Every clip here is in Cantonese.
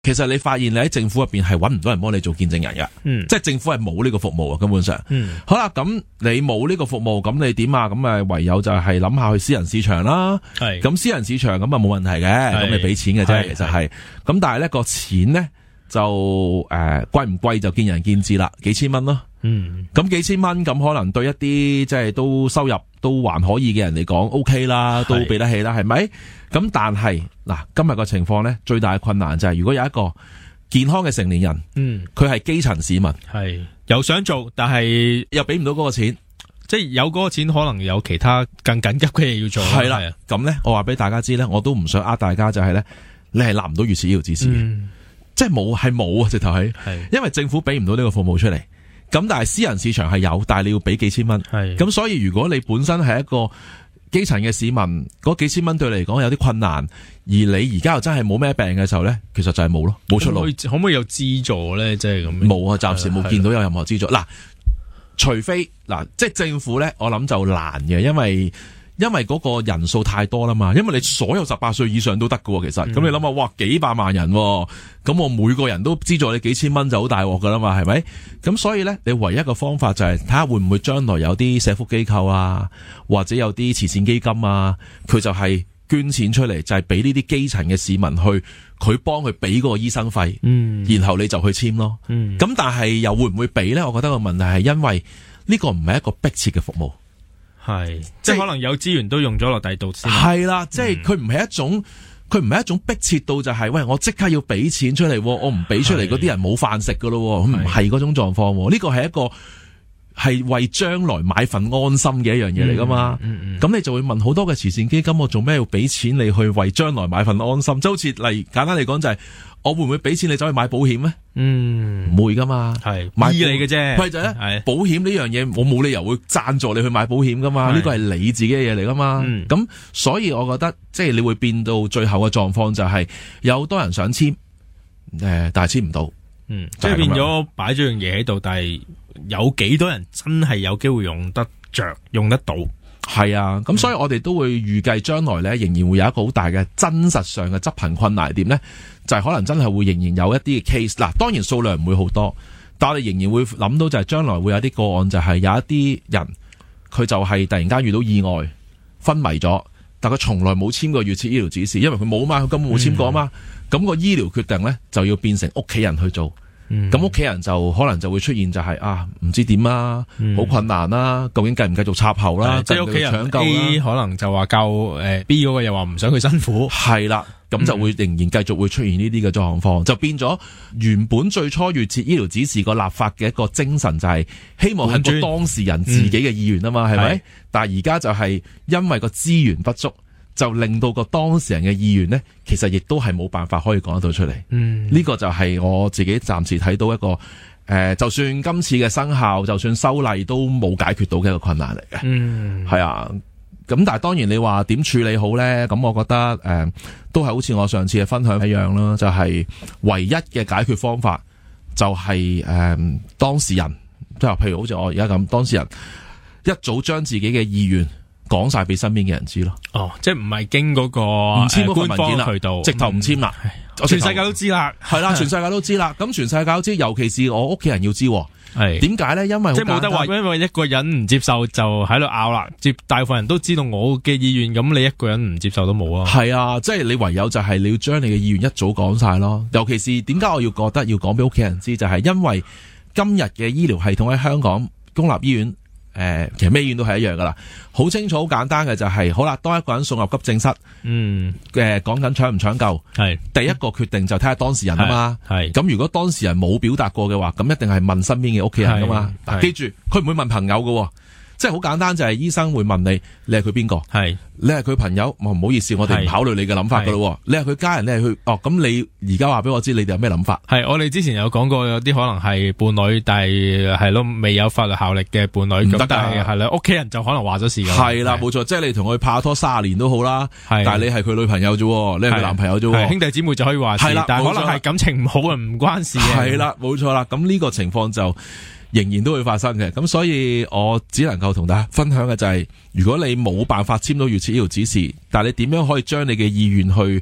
其實你發現你喺政府入邊係揾唔到人幫你做見證人嘅，即係政府係冇呢個服務啊，根本上。好啦，咁你冇呢個服務，咁你點啊？咁啊唯有就係諗下去私人市場啦。咁私人市場咁啊冇問題嘅，咁你俾錢嘅啫，其實係。咁但係咧個錢咧就貴唔貴就見仁見智啦，幾千蚊咯。咁幾千蚊咁可能對一啲即係都收入都還可以嘅人嚟講 OK 啦，都俾得起啦，係咪？咁但係嗱，今日個情況咧，最大嘅困難就係如果有一個健康嘅成年人，佢係基層市民， 係又想做，但係又俾唔到嗰個錢， 即係有嗰個錢，可能有其他更緊急嘅嘢要做。 係啦，咁咧，我話俾大家知咧，我都唔想呃大家，就係咧，你係納唔到預設醫療指示嘅，即係冇啊，直頭係，因為政府俾唔到呢個服務出嚟。咁但係私人市場係有，但係你要俾幾千蚊。咁所以如果你本身係一個基層嘅市民，嗰幾千蚊對你嚟講有啲困難，而你而家又真係冇咩病嘅時候咧，其實就係冇咯，冇出路。 可唔可以有資助咧？即係咁。 冇啊，暫時冇見到有任何資助。嗱，除非嗱，即係政府咧，我諗就難嘅，因為嗰個人數太多啦嘛，因為你所有18歲以上都得㗎，其實咁你諗下，哇，幾百萬人，咁我每個人都資助你幾千蚊就好大鑊噶啦嘛，係咪？咁所以咧，你唯一嘅方法就係睇下會唔會將來有啲社福機構啊，或者有啲慈善基金啊，佢就係捐錢出嚟，就係俾呢啲基層嘅市民去，佢幫佢俾嗰個醫生費，然後你就去簽咯。咁但係又會唔會俾咧？我覺得個問題係因為呢個唔係一個迫切嘅服務。 係，即係可能有資源都用咗落第度先。 係啦，即係佢唔係一種迫切到就係喂，我即刻要俾錢出嚟，我唔俾出嚟嗰啲人冇飯食噶咯，唔係嗰種狀況。呢個係一個係為將來買份安心嘅一樣嘢嚟噶嘛。咁你就會問好多嘅慈善基金，我做咩要俾錢你去為將來買份安心？即係好似簡單嚟講就係，我會唔會俾錢你走去買保險咧？唔會噶嘛，係買醫你嘅啫。 係就係保險呢樣嘢，我冇理由會贊助你去買保險噶嘛。呢個係你自己嘅嘢嚟噶嘛。咁所以我覺得，即係你會變到最後嘅狀況就係有好多人想簽，但係簽唔到。 即係變咗擺咗樣嘢喺度，但係有幾多人真係有機會用得着、用得到？ 係啊，咁所以我哋都會預計將來咧，仍然會有一個好大嘅真實上嘅執行困難點咧，就係可能真係會仍然有一啲嘅 case。嗱，當然數量唔會好多，但我哋仍然會諗到就係將來會有啲個案，就係有一啲人佢就係突然間遇到意外昏迷咗，但佢從來冇簽過預設醫療指示，因為佢冇嘛，佢根本冇簽過啊嘛。咁個醫療決定咧就要變成屋企人去做。咁屋企人就可能就會出現就係唔知點啊，好困難啦，究竟繼唔繼續插喉啦？ 即係屋企人 A 可能就話救B 嗰個又話唔想佢辛苦， 係啦，咁就會仍然繼續會出現呢啲嘅狀況，就變咗原本最初預設醫療指示個立法嘅一個精神就係希望係個當事人自己嘅意願啊嘛，係咪？但係而家就係因為個資源不足，就令到個當事人嘅意願呢，其實亦都係冇辦法可以講得到出嚟。呢個就係我自己暫時睇到一個就算今次嘅生效，就算修例都冇解決到嘅一個困難嚟嘅。係啊，咁但係當然你話點處理好呢？咁我覺得都係好似我上次嘅分享一樣啦，就係唯一嘅解決方法就係當事人，即係譬如好似我而家咁，當事人一早將自己嘅意願講晒俾身邊嘅人知咯。 即係唔係經嗰個唔簽嗰個文件啦， 渠道直頭唔簽啦， 全世界都知啦， 係啦，全世界都知啦。咁全世界都知，尤其是我屋企人要知。係點解咧？因為即係冇得話，因為一個人唔接受就喺度拗啦。大部分人都知道我嘅意願，咁你一個人唔接受都冇啊。係啊， 即係你唯有就係你要將你嘅意願一早講晒咯。尤其是點解我要覺得要講俾屋企人知，就係因為今日嘅醫療系統喺香港公立醫院。其實咩醫院都係一樣噶啦，好清楚好簡單嘅就係，好啦，當一個人送入急症室，講緊搶唔搶救，係第一個決定就睇下當事人啊嘛，係咁如果當事人冇表達過嘅話，咁一定係問身邊嘅屋企人噶嘛，記住佢唔會問朋友噶，即係好簡單就係醫生會問你係佢邊個，係你係佢朋友，唔好意思，我哋唔考慮你嘅諗法噶咯，你係佢家人，你係佢咁你而家話俾我知，你哋有咩諗法？係我哋之前有講過，有啲可能係伴侶，但係咯未有法律效力嘅伴侶，咁但係係啦，屋企人就可能話咗事噶。係啦，冇錯，即係你同佢拍拖30年都好啦，但係你係佢女朋友啫，你係佢男朋友啫，兄弟姊妹就可以話事，但係可能係感情唔好啊，唔關事嘅。係啦，冇錯啦，咁呢個情況就仍然都會發生嘅，咁所以我只能夠同大家分享嘅就係，如果你冇辦法簽到預設醫療指示，但係你點樣可以將你嘅意願去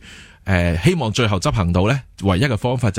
希望最後執行到咧，唯一嘅方法